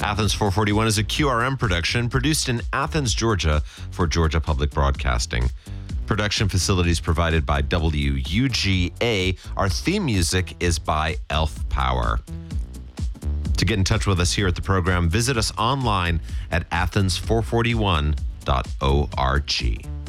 Athens 441 is a QRM production produced in Athens, Georgia for Georgia Public Broadcasting. Production facilities provided by WUGA. Our theme music is by Elf Power. To get in touch with us here at the program, visit us online at athens441.org.